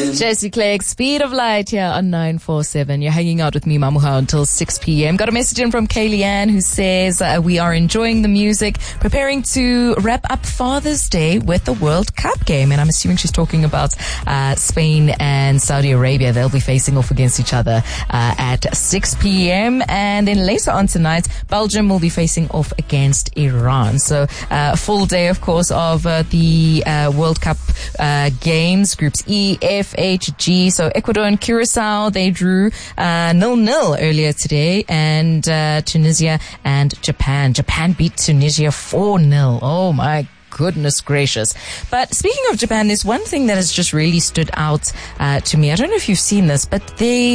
Jesse Clegg, Speed of Light here on 947. You're hanging out with me, Mamuha, until 6 p.m. Got a message in from Kaylee Ann who says, we are enjoying the music, preparing to wrap up Father's Day with the World Cup game. And I'm assuming she's talking about Spain and Saudi Arabia. They'll be facing off against each other at 6 p.m. And then later on tonight, Belgium will be facing off against Iran. So full day, of course, of the World Cup games, groups E, F, H, G. So Ecuador and Curacao, they drew 0-0 earlier today, and Tunisia and Japan. Japan beat Tunisia 4-0. Oh my goodness gracious. But speaking of Japan, there's one thing that has just really stood out to me. I don't know if you've seen this, but they